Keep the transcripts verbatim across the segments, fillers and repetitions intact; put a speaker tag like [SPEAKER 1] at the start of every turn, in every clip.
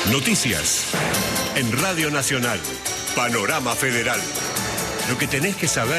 [SPEAKER 1] Noticias en Radio Nacional. Panorama Federal. Lo que tenés que saber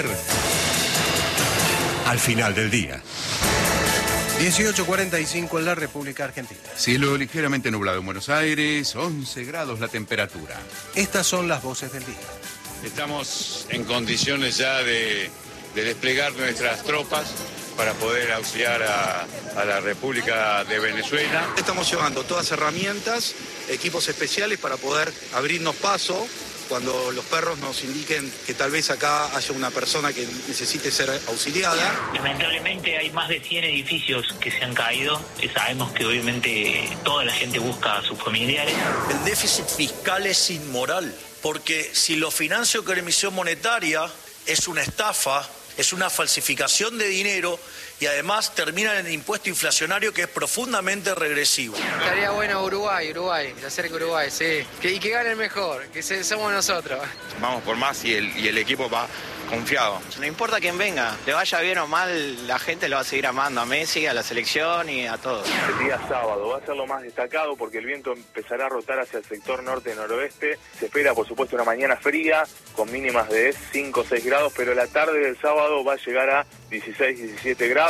[SPEAKER 1] al final del día.
[SPEAKER 2] dieciocho cuarenta y cinco en la República Argentina.
[SPEAKER 3] Cielo ligeramente nublado en Buenos Aires, once grados la temperatura.
[SPEAKER 2] Estas son las voces del día.
[SPEAKER 4] Estamos en condiciones ya de, de desplegar nuestras tropas para poder auxiliar a, a la República de Venezuela.
[SPEAKER 5] Estamos llevando todas herramientas, equipos especiales para poder abrirnos paso cuando los perros nos indiquen que tal vez acá haya una persona que necesite ser auxiliada.
[SPEAKER 6] Lamentablemente hay más de cien edificios que se han caído. Sabemos que obviamente toda la gente busca a sus familiares.
[SPEAKER 7] El déficit fiscal es inmoral, porque si lo financio con emisión monetaria es una estafa, es una falsificación de dinero y además termina en el impuesto inflacionario que es profundamente regresivo.
[SPEAKER 8] Estaría bueno Uruguay, Uruguay, que se acerque Uruguay, sí. Que, y que gane el mejor, que se, somos nosotros.
[SPEAKER 9] Vamos por más y el, y el equipo va confiado.
[SPEAKER 10] No importa quién venga, le vaya bien o mal, la gente lo va a seguir amando a Messi, a la selección y a todos.
[SPEAKER 11] El día sábado va a ser lo más destacado porque el viento empezará a rotar hacia el sector norte-noroeste. Se espera, por supuesto, una mañana fría con mínimas de cinco o seis grados, pero la tarde del sábado va a llegar a dieciséis, diecisiete grados.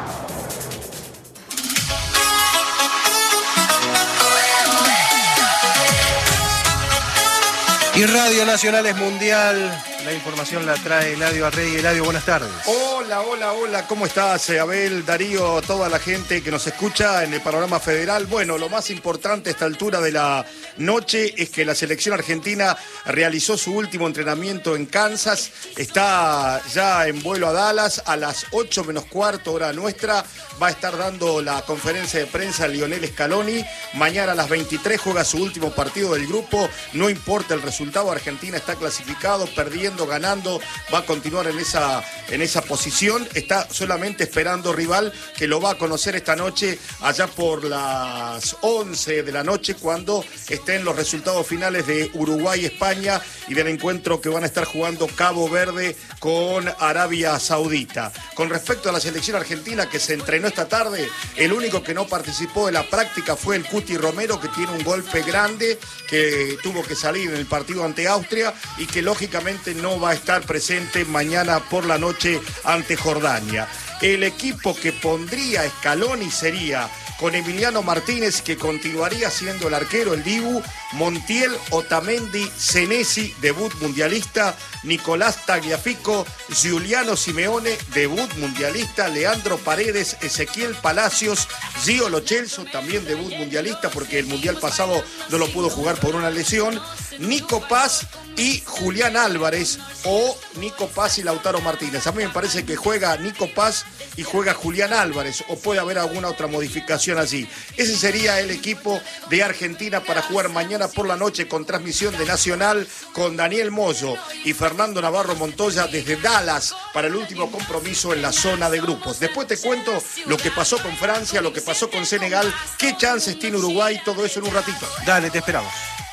[SPEAKER 2] Y Radio Nacional es mundial. La información la trae Eladio Arrey. Eladio, buenas tardes.
[SPEAKER 12] Hola, hola, hola. ¿Cómo estás, Abel, Darío, toda la gente que nos escucha en el panorama federal? Bueno, lo más importante a esta altura de la noche es que la selección argentina realizó su último entrenamiento en Kansas. Está ya en vuelo a Dallas a las ocho menos cuarto, hora nuestra. Va a estar dando la conferencia de prensa Lionel Scaloni. Mañana a las veintitrés juega su último partido del grupo. No importa el resultado, Argentina está clasificado, perdiendo, ganando, va a continuar en esa, en esa posición. Está solamente esperando rival que lo va a conocer esta noche, allá por las once de la noche, cuando estén los resultados finales de Uruguay-España y del encuentro que van a estar jugando Cabo Verde con Arabia Saudita. Con respecto a la selección argentina que se entrenó esta tarde, el único que no participó de la práctica fue el Cuti Romero, que tiene un golpe grande, que tuvo que salir en el partido ante Austria y que lógicamente no va a estar presente mañana por la noche ante Jordania. El equipo que pondría Scaloni sería con Emiliano Martínez, que continuaría siendo el arquero, el Dibu, Montiel, Otamendi, Senesi, debut mundialista, Nicolás Tagliafico, Giuliano Simeone, debut mundialista, Leandro Paredes, Ezequiel Palacios, Gio Lo Celso, también debut mundialista porque el mundial pasado no lo pudo jugar por una lesión, Nico Paz y Julián Álvarez, o Nico Paz y Lautaro Martínez. A mí me parece que juega Nico Paz y juega Julián Álvarez, o puede haber alguna otra modificación allí. Ese sería el equipo de Argentina para jugar mañana por la noche con transmisión de Nacional, con Daniel Moyo y Fernando Navarro Montoya desde Dallas para el último compromiso en la zona de grupos. Después te cuento lo que pasó con Francia, lo que pasó con Senegal, qué chances tiene Uruguay, todo eso en un ratito.
[SPEAKER 2] Dale, te esperamos.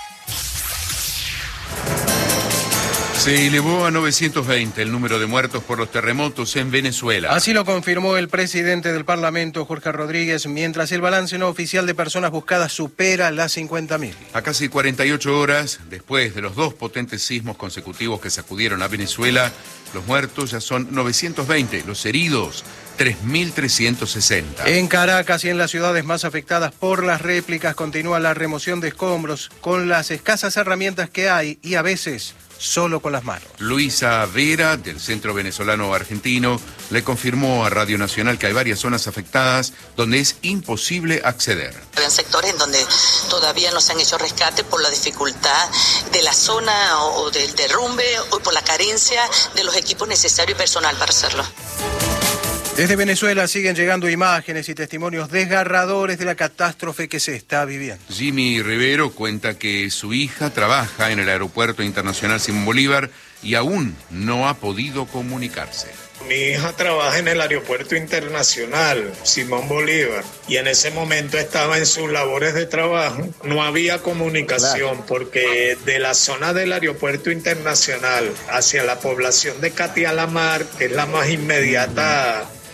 [SPEAKER 3] Se elevó a novecientos veinte el número de muertos por los terremotos en Venezuela.
[SPEAKER 2] Así lo confirmó el presidente del Parlamento, Jorge Rodríguez, mientras el balance no oficial de personas buscadas supera las cincuenta mil.
[SPEAKER 3] A casi cuarenta y ocho horas, después de los dos potentes sismos consecutivos que sacudieron a Venezuela, los muertos ya son novecientos veinte, los heridos tres mil trescientos sesenta.
[SPEAKER 2] En Caracas y en las ciudades más afectadas por las réplicas continúa la remoción de escombros con las escasas herramientas que hay y a veces solo con las manos.
[SPEAKER 3] Luisa Vera, del Centro Venezolano Argentino, le confirmó a Radio Nacional que hay varias zonas afectadas donde es imposible acceder.
[SPEAKER 13] En sectores en donde todavía no se han hecho rescates por la dificultad de la zona o del derrumbe o por la carencia de los equipos necesarios y personal para hacerlo.
[SPEAKER 2] Desde Venezuela siguen llegando imágenes y testimonios desgarradores de la catástrofe que se está viviendo.
[SPEAKER 3] Jimmy Rivero cuenta que su hija trabaja en el Aeropuerto Internacional Simón Bolívar y aún no ha podido comunicarse.
[SPEAKER 14] Mi hija trabaja en el Aeropuerto Internacional Simón Bolívar y en ese momento estaba en sus labores de trabajo. No había comunicación porque de la zona del Aeropuerto Internacional hacia la población de Catialamar, que es la más inmediata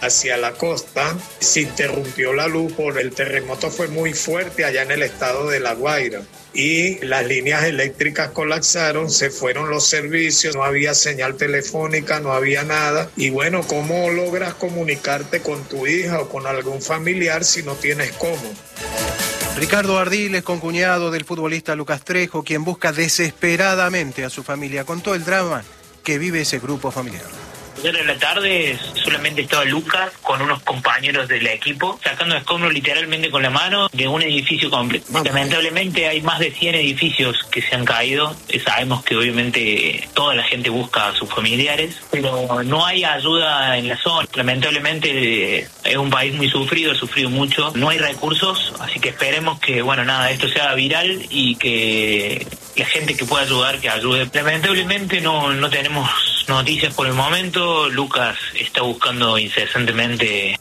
[SPEAKER 14] hacia la costa, se interrumpió la luz por el terremoto, fue muy fuerte allá en el estado de La Guaira. Y las líneas eléctricas colapsaron, se fueron los servicios, no había señal telefónica, no había nada. Y bueno, ¿cómo logras comunicarte con tu hija o con algún familiar si no tienes cómo?
[SPEAKER 2] Ricardo Ardiles, concuñado del futbolista Lucas Trejo, quien busca desesperadamente a su familia, contó el drama que vive ese grupo familiar.
[SPEAKER 6] Ayer en la tarde solamente estaba Lucas con unos compañeros del equipo sacando escombros literalmente con la mano de un edificio completo. Lamentablemente hay más de cien edificios que se han caído. Sabemos que obviamente toda la gente busca a sus familiares, pero no hay ayuda en la zona. Lamentablemente es un país muy sufrido, ha sufrido mucho. No hay recursos, así que esperemos que, bueno, nada, esto sea viral y que la gente que pueda ayudar, que ayude. Lamentablemente no, no tenemos noticias por el momento. Lucas está buscando incesantemente.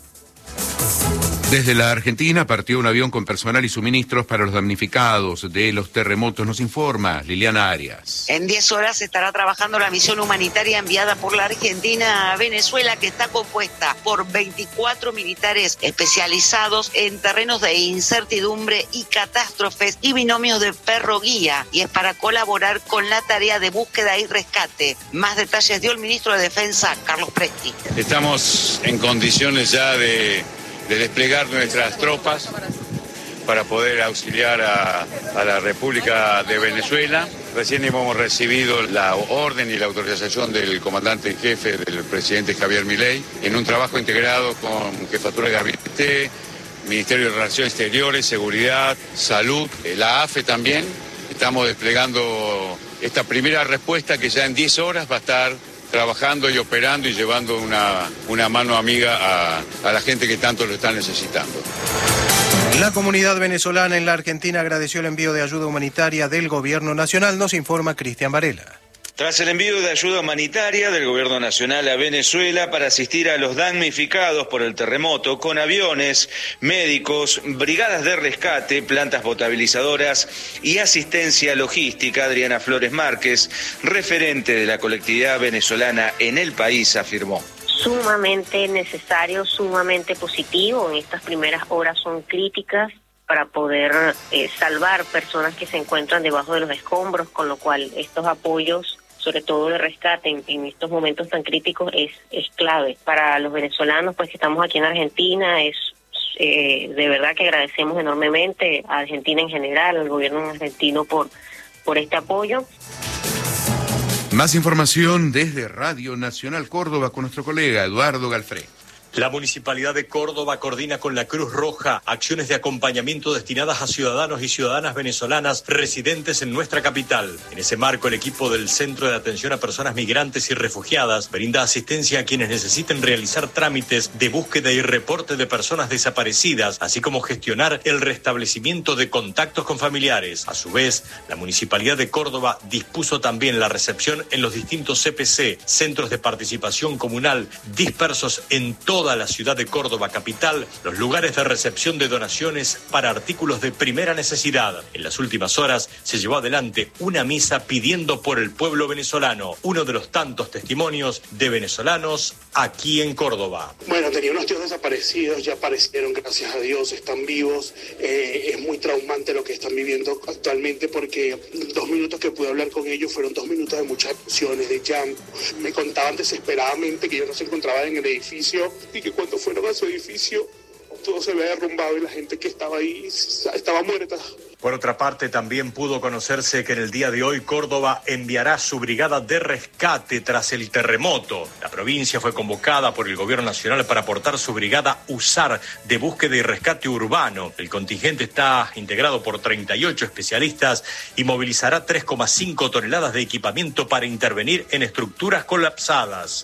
[SPEAKER 3] Desde la Argentina partió un avión con personal y suministros para los damnificados de los terremotos, nos informa Liliana Arias.
[SPEAKER 15] En diez horas estará trabajando la misión humanitaria enviada por la Argentina a Venezuela, que está compuesta por veinticuatro militares especializados en terrenos de incertidumbre y catástrofes y binomios de perro guía, y es para colaborar con la tarea de búsqueda y rescate. Más detalles dio el ministro de Defensa, Carlos Presti.
[SPEAKER 4] Estamos en condiciones ya de... de desplegar nuestras tropas para poder auxiliar a, a la República de Venezuela. Recién hemos recibido la orden y la autorización del comandante en jefe, del presidente Javier Milei, en un trabajo integrado con Jefatura de Gabinete, Ministerio de Relaciones Exteriores, Seguridad, Salud, la A F E también. Estamos desplegando esta primera respuesta que ya en diez horas va a estar trabajando y operando y llevando una, una mano amiga a, a la gente que tanto lo está necesitando.
[SPEAKER 2] La comunidad venezolana en la Argentina agradeció el envío de ayuda humanitaria del gobierno nacional, nos informa Cristian Varela.
[SPEAKER 16] Tras el envío de ayuda humanitaria del Gobierno Nacional a Venezuela para asistir a los damnificados por el terremoto con aviones, médicos, brigadas de rescate, plantas potabilizadoras y asistencia logística, Adriana Flores Márquez, referente de la colectividad venezolana en el país, afirmó.
[SPEAKER 17] Sumamente necesario, sumamente positivo. En estas primeras horas son críticas para poder eh, salvar personas que se encuentran debajo de los escombros, con lo cual estos apoyos, sobre todo de rescate en, en estos momentos tan críticos, es, es clave. Para los venezolanos, pues que estamos aquí en Argentina, es eh, de verdad que agradecemos enormemente a Argentina en general, al gobierno argentino por, por este apoyo.
[SPEAKER 3] Más información desde Radio Nacional Córdoba con nuestro colega Eduardo Galfré.
[SPEAKER 18] La Municipalidad de Córdoba coordina con la Cruz Roja acciones de acompañamiento destinadas a ciudadanos y ciudadanas venezolanas residentes en nuestra capital. En ese marco, el equipo del Centro de Atención a Personas Migrantes y Refugiadas brinda asistencia a quienes necesiten realizar trámites de búsqueda y reporte de personas desaparecidas, así como gestionar el restablecimiento de contactos con familiares. A su vez, la Municipalidad de Córdoba dispuso también la recepción en los distintos C P C, Centros de Participación Comunal, dispersos en todo toda la ciudad de Córdoba capital, los lugares de recepción de donaciones para artículos de primera necesidad. En las últimas horas se llevó adelante una misa pidiendo por el pueblo venezolano, uno de los tantos testimonios de venezolanos aquí en Córdoba.
[SPEAKER 19] Bueno, tenía unos tíos desaparecidos, ya aparecieron, gracias a Dios, están vivos. Eh, es muy traumante lo que están viviendo actualmente porque dos minutos que pude hablar con ellos fueron dos minutos de muchas emociones, de llanto. Me contaban desesperadamente que ellos no se encontraban en el edificio y que cuando fueron a su edificio todo se había derrumbado y la gente que estaba ahí estaba muerta.
[SPEAKER 18] Por otra parte, también pudo conocerse que en el día de hoy Córdoba enviará su brigada de rescate tras el terremoto. La provincia fue convocada por el Gobierno Nacional para aportar su brigada USAR de búsqueda y rescate urbano. El contingente está integrado por treinta y ocho especialistas y movilizará tres coma cinco toneladas de equipamiento para intervenir en estructuras colapsadas.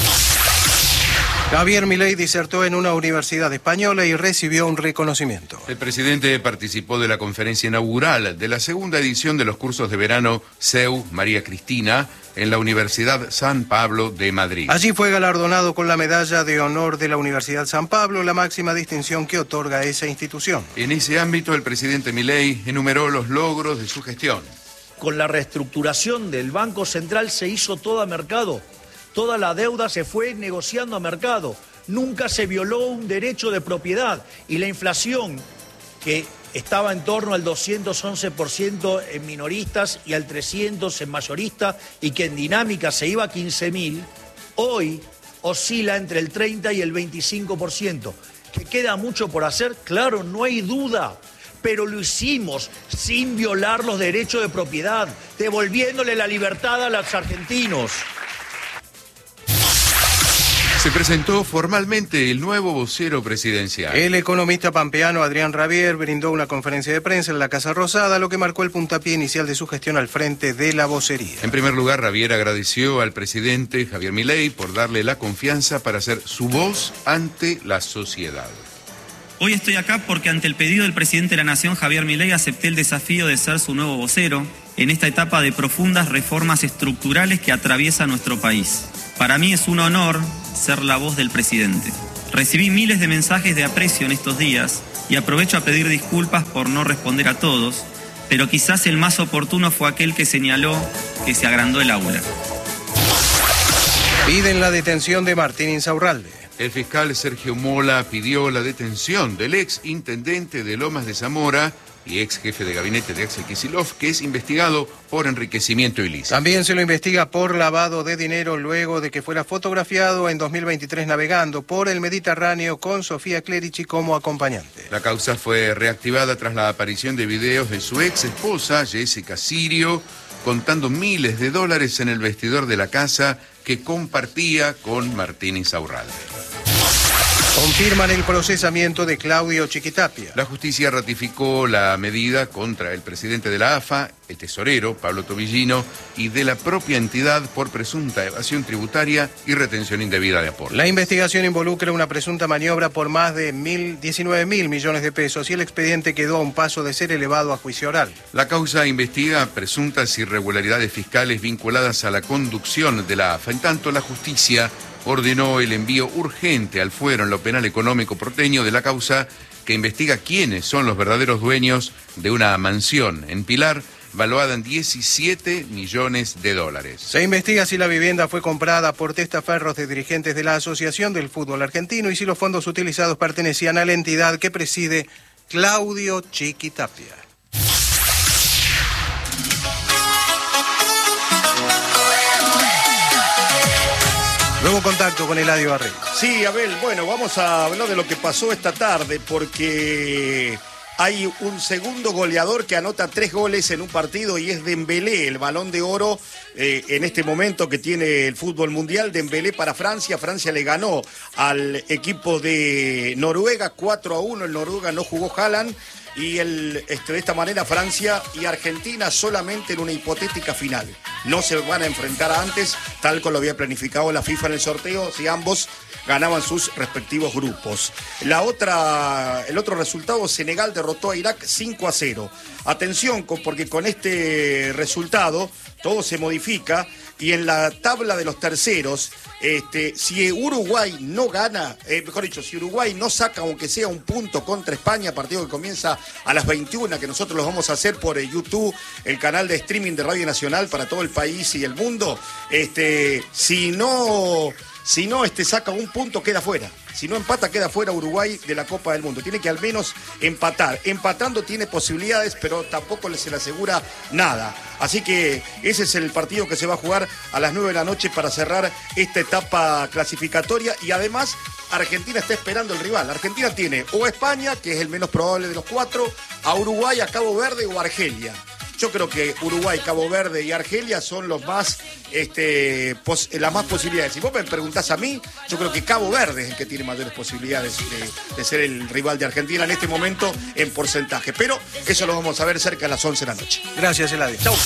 [SPEAKER 2] Javier Milei disertó en una universidad española y recibió un reconocimiento.
[SPEAKER 3] El presidente participó de la conferencia inaugural de la segunda edición de los cursos de verano C E U María Cristina en la Universidad San Pablo de Madrid.
[SPEAKER 2] Allí fue galardonado con la medalla de honor de la Universidad San Pablo, la máxima distinción que otorga esa institución.
[SPEAKER 3] En ese ámbito, el presidente Milei enumeró los logros de su gestión.
[SPEAKER 20] Con la reestructuración del Banco Central se hizo todo a mercado. Toda la deuda se fue negociando a mercado. nunca se violó un derecho de propiedad. Y la inflación, que estaba en torno al doscientos once por ciento en minoristas y al trescientos por ciento en mayoristas, y que en dinámica se iba a quince mil, hoy oscila entre el treinta y el veinticinco por ciento. ¿Que queda mucho por hacer? Claro, no hay duda. Pero lo hicimos sin violar los derechos de propiedad, devolviéndole la libertad a los argentinos.
[SPEAKER 3] Se presentó formalmente el nuevo vocero presidencial.
[SPEAKER 2] El economista pampeano Adrián Rabier brindó una conferencia de prensa en la Casa Rosada, lo que marcó el puntapié inicial de su gestión al frente de la vocería.
[SPEAKER 3] En primer lugar, Rabier agradeció al presidente Javier Milei por darle la confianza para ser su voz ante la sociedad.
[SPEAKER 21] Hoy estoy acá porque ante el pedido del presidente de la Nación, Javier Milei, acepté el desafío de ser su nuevo vocero en esta etapa de profundas reformas estructurales que atraviesa nuestro país. Para mí es un honor ser la voz del presidente. Recibí miles de mensajes de aprecio en estos días y aprovecho a pedir disculpas por no responder a todos, pero quizás el más oportuno fue aquel que señaló que se agrandó el aula.
[SPEAKER 2] Piden la detención de Martín Insaurralde.
[SPEAKER 3] El fiscal Sergio Mola pidió la detención del ex intendente de Lomas de Zamora y ex jefe de gabinete de Axel Kicillof, que es investigado por enriquecimiento ilícito.
[SPEAKER 2] También se lo investiga por lavado de dinero luego de que fuera fotografiado en dos mil veintitrés navegando por el Mediterráneo con Sofía Clerici como acompañante.
[SPEAKER 3] La causa fue reactivada tras la aparición de videos de su ex esposa, Jessica Sirio, contando miles de dólares en el vestidor de la casa que compartía con Martín Insaurralde.
[SPEAKER 2] Confirman el procesamiento de Claudio Chiquitapia.
[SPEAKER 3] La justicia ratificó la medida contra el presidente de la A F A, el tesorero, Pablo Tobillino, y de la propia entidad por presunta evasión tributaria y retención indebida de aportes.
[SPEAKER 2] La investigación involucra una presunta maniobra por más de diecinueve mil millones de pesos y el expediente quedó a un paso de ser elevado a juicio oral.
[SPEAKER 3] La causa investiga presuntas irregularidades fiscales vinculadas a la conducción de la A F A. En tanto, la justicia ordenó el envío urgente al fuero en lo penal económico porteño de la causa que investiga quiénes son los verdaderos dueños de una mansión en Pilar valuada en diecisiete millones de dólares.
[SPEAKER 2] Se investiga si la vivienda fue comprada por testaferros de dirigentes de la Asociación del Fútbol Argentino y si los fondos utilizados pertenecían a la entidad que preside Claudio Chiquitapia. Nuevo contacto con Eladio Barreto.
[SPEAKER 12] Sí, Abel, bueno, vamos a hablar de lo que pasó esta tarde porque hay un segundo goleador que anota tres goles en un partido y es Dembélé, el Balón de Oro eh, en este momento que tiene el fútbol mundial. Dembélé para Francia. Francia le ganó al equipo de Noruega cuatro a uno. El Noruega no jugó Haaland. Y el, este, de esta manera Francia y Argentina solamente en una hipotética final. No se van a enfrentar antes, tal como lo había planificado la FIFA en el sorteo, si ambos ganaban sus respectivos grupos. La otra, el otro resultado, Senegal derrotó a Irak cinco a cero. Atención, porque con este resultado todo se modifica y en la tabla de los terceros, este, si Uruguay no gana, eh, mejor dicho, si Uruguay no saca aunque sea un punto contra España, partido que comienza a las veintiuna, que nosotros los vamos a hacer por eh, YouTube, el canal de streaming de Radio Nacional para todo el país y el mundo, este, si no... Si no este, saca un punto, queda fuera. Si no empata, queda fuera Uruguay de la Copa del Mundo. Tiene que al menos empatar. Empatando tiene posibilidades, pero tampoco se le asegura nada. Así que ese es el partido que se va a jugar a las nueve de la noche para cerrar esta etapa clasificatoria. Y además, Argentina está esperando el rival. Argentina tiene o a España, que es el menos probable de los cuatro, a Uruguay, a Cabo Verde o a Argelia. Yo creo que Uruguay, Cabo Verde y Argelia son los más, este, pos, las más posibilidades. Si vos me preguntás a mí, yo creo que Cabo Verde es el que tiene mayores posibilidades de, de ser el rival de Argentina en este momento en porcentaje. Pero eso lo vamos a ver cerca de las once de la noche.
[SPEAKER 2] Gracias, Eladio. Chau.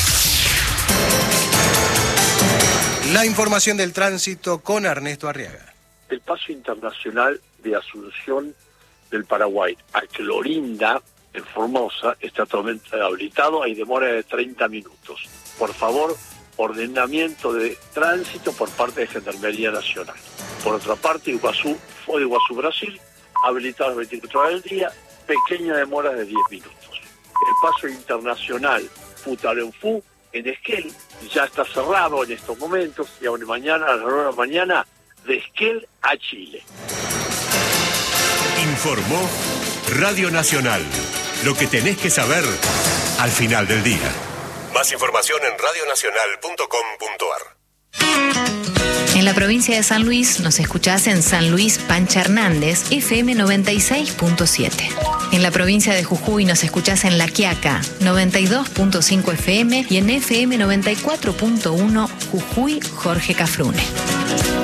[SPEAKER 2] La información del tránsito con Ernesto Arriaga.
[SPEAKER 22] El paso internacional de Asunción del Paraguay a Clorinda, en Formosa, está totalmente habilitado, hay demora de treinta minutos. Por favor, ordenamiento de tránsito por parte de Gendarmería Nacional. Por otra parte, Iguazú, Foz de Iguazú, Brasil, habilitado las veinticuatro horas del día, pequeña demora de diez minutos. El paso internacional Futaleufú en Esquel ya está cerrado en estos momentos y aún mañana a las nueve de la mañana de Esquel a Chile.
[SPEAKER 1] Informó Radio Nacional. Lo que tenés que saber al final del día. Más información en radio nacional punto com punto a r.
[SPEAKER 5] En la provincia de San Luis nos escuchás en San Luis Pancha Hernández, F M noventa y seis punto siete. En la provincia de Jujuy nos escuchás en La Quiaca, noventa y dos punto cinco F M y en F M noventa y cuatro punto uno Jujuy Jorge Cafrune.